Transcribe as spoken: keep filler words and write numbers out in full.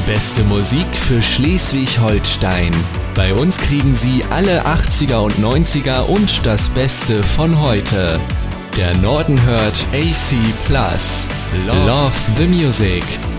Die beste Musik für Schleswig-Holstein. Bei uns kriegen Sie alle achtziger und neunziger und das Beste von heute. Der Norden hört A C plus. Love the Music.